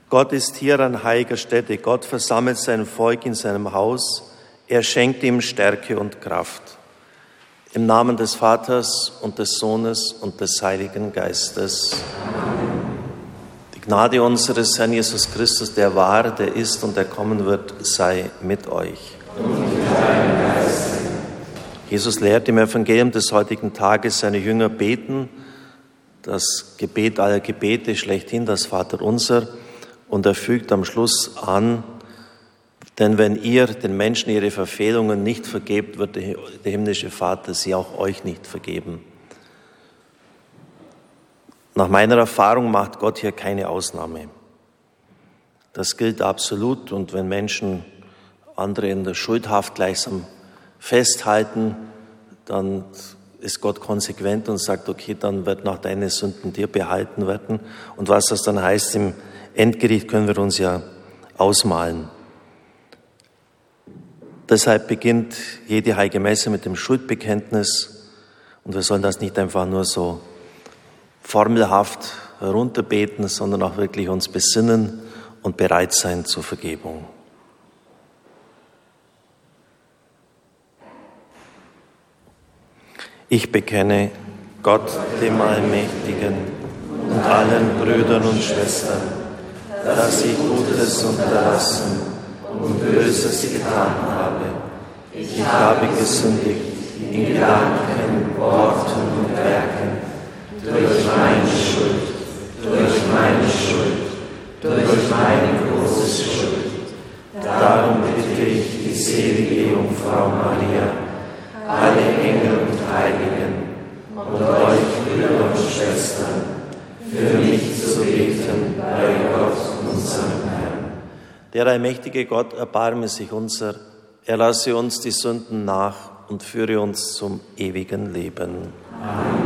Gott ist hier an heiliger Stätte. Gott versammelt sein Volk in seinem Haus. Er schenkt ihm Stärke und Kraft. Im Namen des Vaters und des Sohnes und des Heiligen Geistes. Amen. Die Gnade unseres Herrn Jesus Christus, der war, der ist und der kommen wird, sei mit euch. Und mit deinem Geist. Jesus lehrt im Evangelium des heutigen Tages, seine Jünger beten, das Gebet aller Gebete schlechthin, das Vaterunser, und er fügt am Schluss an, denn wenn ihr den Menschen ihre Verfehlungen nicht vergebt, wird der himmlische Vater sie auch euch nicht vergeben. Nach meiner Erfahrung macht Gott hier keine Ausnahme. Das gilt absolut, und wenn Menschen andere in der Schuldhaft gleichsam festhalten, dann ist Gott konsequent und sagt, okay, dann wird nach deinen Sünden dir behalten werden. Und was das dann heißt im Endgericht, können wir uns ja ausmalen. Deshalb beginnt jede Heilige Messe mit dem Schuldbekenntnis, und wir sollen das nicht einfach nur so formelhaft herunterbeten, sondern auch wirklich uns besinnen und bereit sein zur Vergebung. Ich bekenne Gott, dem Allmächtigen, und allen Brüdern und Schwestern, dass ich Gutes unterlassen und Böses getan habe. Ich habe gesündigt in Gedanken, Worten und Werken, durch meine Schuld, durch meine große Schuld. Darum bitte ich die selige Jungfrau Maria, alle Engel und Heiligen und euch Brüder und Schwestern, für mich zu beten bei Gott, unserem Herrn. Der allmächtige Gott erbarme sich unser, er lasse uns die Sünden nach und führe uns zum ewigen Leben. Amen.